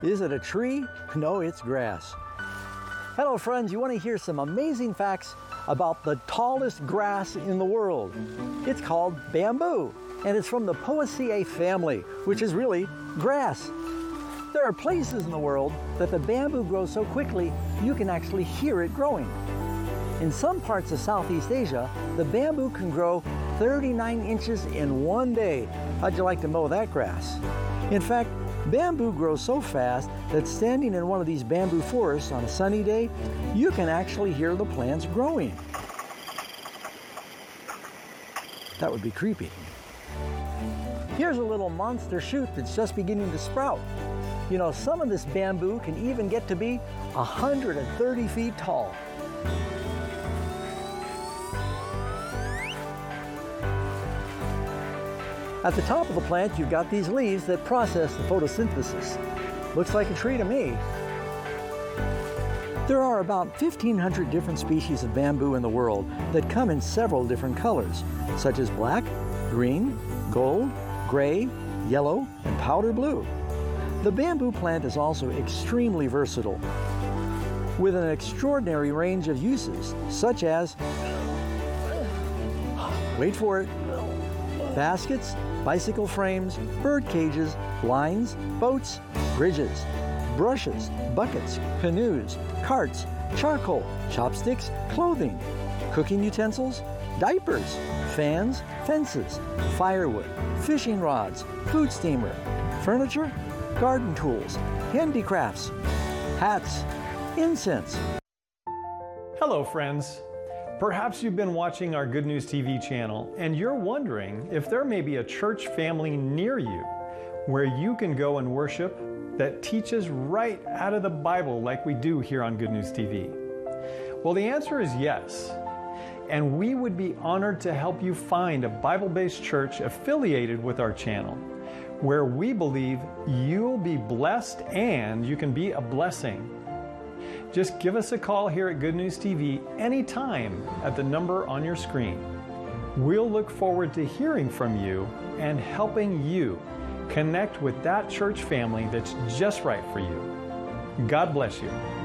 Is it a tree? No, it's grass. Hello friends, you want to hear some amazing facts about the tallest grass in the world. It's called bamboo, and it's from the Poaceae family, which is really grass. There are places in the world that the bamboo grows so quickly you can actually hear it growing. In some parts of Southeast Asia, the bamboo can grow 39 inches in one day. How'd you like to mow that grass? In fact, bamboo grows so fast that standing in one of these bamboo forests on a sunny day, you can actually hear the plants growing. That would be creepy. Here's a little monster shoot that's just beginning to sprout. You know, some of this bamboo can even get to be 130 feet tall. At the top of the plant, you've got these leaves that process the photosynthesis. Looks like a tree to me. There are about 1,500 different species of bamboo in the world that come in several different colors, such as black, green, gold, gray, yellow, and powder blue. The bamboo plant is also extremely versatile, with an extraordinary range of uses, such as, wait for it, baskets, bicycle frames, bird cages, blinds, boats, bridges, brushes, buckets, canoes, carts, charcoal, chopsticks, clothing, cooking utensils, diapers, fans, fences, firewood, fishing rods, food steamer, furniture, garden tools, handicrafts, hats, incense. Hello friends. Perhaps you've been watching our Good News TV channel and you're wondering if there may be a church family near you where you can go and worship that teaches right out of the Bible like we do here on Good News TV. Well, the answer is yes. And we would be honored to help you find a Bible-based church affiliated with our channel where we believe you'll be blessed and you can be a blessing. Just give us a call here at Good News TV anytime at the number on your screen. We'll look forward to hearing from you and helping you connect with that church family that's just right for you. God bless you.